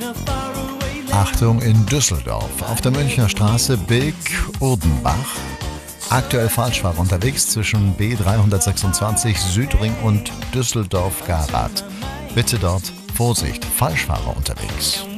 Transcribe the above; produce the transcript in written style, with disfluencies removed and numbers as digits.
Achtung in Düsseldorf. Auf der Münchner Straße Bilk-Urdenbach. Aktuell Falschfahrer unterwegs zwischen B326 Südring und Düsseldorf-Garat. Bitte dort Vorsicht, Falschfahrer unterwegs.